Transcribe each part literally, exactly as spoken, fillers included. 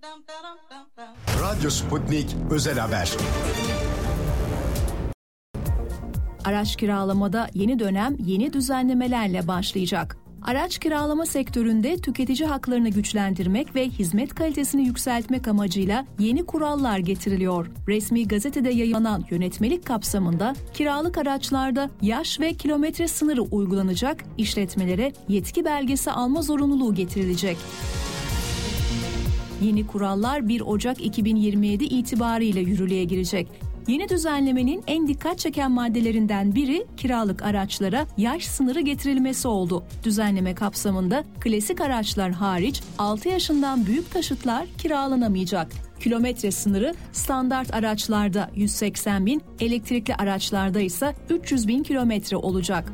Radyo Sputnik Özel Haber. Araç kiralamada yeni dönem yeni düzenlemelerle başlayacak. Araç kiralama sektöründe tüketici haklarını güçlendirmek ve hizmet kalitesini yükseltmek amacıyla yeni kurallar getiriliyor. Resmi gazetede yayınlanan yönetmelik kapsamında kiralık araçlarda yaş ve kilometre sınırı uygulanacak, işletmelere yetki belgesi alma zorunluluğu getirilecek. Yeni kurallar bir Ocak iki bin yirmi yedi itibariyle yürürlüğe girecek. Yeni düzenlemenin en dikkat çeken maddelerinden biri kiralık araçlara yaş sınırı getirilmesi oldu. Düzenleme kapsamında klasik araçlar hariç altı yaşından büyük taşıtlar kiralanamayacak. Kilometre sınırı standart araçlarda yüz seksen bin, elektrikli araçlarda ise üç yüz bin kilometre olacak.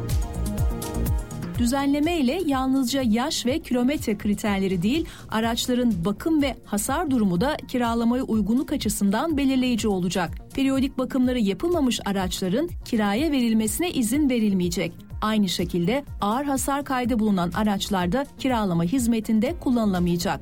Düzenleme ile yalnızca yaş ve kilometre kriterleri değil, araçların bakım ve hasar durumu da kiralamaya uygunluk açısından belirleyici olacak. Periyodik bakımları yapılmamış araçların kiraya verilmesine izin verilmeyecek. Aynı şekilde ağır hasar kaydı bulunan araçlarda kiralama hizmetinde kullanılamayacak.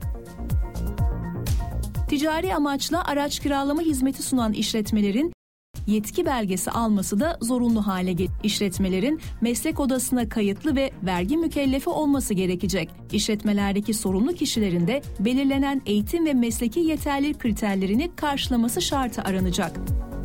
Ticari amaçla araç kiralama hizmeti sunan işletmelerin yetki belgesi alması da zorunlu hale gelecek. İşletmelerin meslek odasına kayıtlı ve vergi mükellefi olması gerekecek. İşletmelerdeki sorumlu kişilerin de belirlenen eğitim ve mesleki yeterlilik kriterlerini karşılaması şartı aranacak.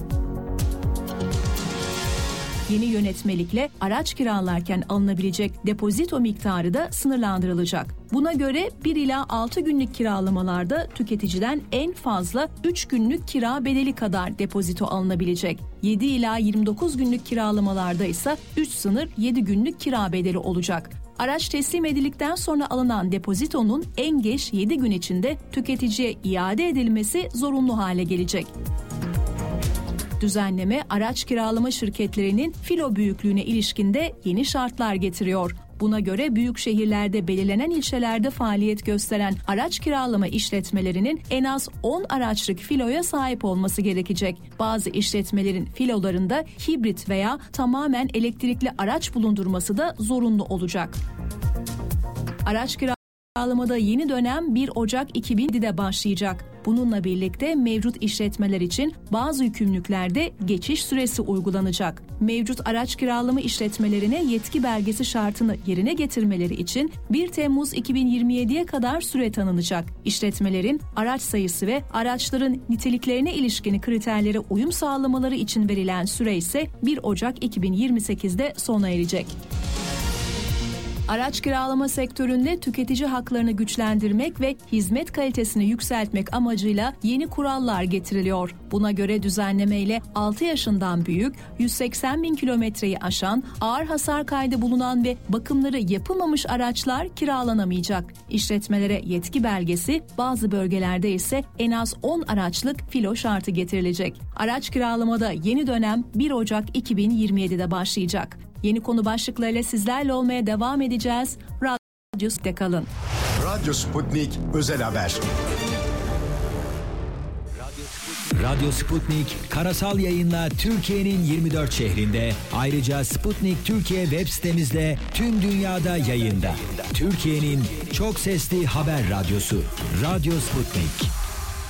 Yeni yönetmelikle araç kiralarken alınabilecek depozito miktarı da sınırlandırılacak. Buna göre bir ila altı günlük kiralamalarda tüketiciden en fazla üç günlük kira bedeli kadar depozito alınabilecek. yedi ila yirmi dokuz günlük kiralamalarda ise üç sınır yedi günlük kira bedeli olacak. Araç teslim edildikten sonra alınan depozitonun en geç yedi gün içinde tüketiciye iade edilmesi zorunlu hale gelecek. Düzenleme araç kiralama şirketlerinin filo büyüklüğüne ilişkinde yeni şartlar getiriyor. Buna göre büyük şehirlerde belirlenen ilçelerde faaliyet gösteren araç kiralama işletmelerinin en az on araçlık filoya sahip olması gerekecek. Bazı işletmelerin filolarında hibrit veya tamamen elektrikli araç bulundurması da zorunlu olacak. Araç kiralamada yeni dönem bir Ocak iki bin yedide başlayacak. Bununla birlikte mevcut işletmeler için bazı yükümlülüklerde geçiş süresi uygulanacak. Mevcut araç kiralama işletmelerine yetki belgesi şartını yerine getirmeleri için bir Temmuz iki bin yirmi yediye kadar süre tanınacak. İşletmelerin araç sayısı ve araçların niteliklerine ilişkin kriterlere uyum sağlamaları için verilen süre ise bir Ocak iki bin yirmi sekizde sona erecek. Araç kiralama sektöründe tüketici haklarını güçlendirmek ve hizmet kalitesini yükseltmek amacıyla yeni kurallar getiriliyor. Buna göre düzenlemeyle altı yaşından büyük, yüz seksen bin kilometreyi aşan, ağır hasar kaydı bulunan ve bakımları yapılmamış araçlar kiralanamayacak. İşletmelere yetki belgesi, bazı bölgelerde ise en az on araçlık filo şartı getirilecek. Araç kiralamada yeni dönem bir Ocak iki bin yirmi yedide başlayacak. Yeni konu başlıklarıyla sizlerle olmaya devam edeceğiz. Radyo Sputnik'te kalın. Radyo Sputnik Özel Haber. Radyo Sputnik karasal yayınla Türkiye'nin yirmi dört şehrinde, ayrıca Sputnik Türkiye web sitemizle tüm dünyada yayında. Türkiye'nin çok sesli haber radyosu Radyo Sputnik.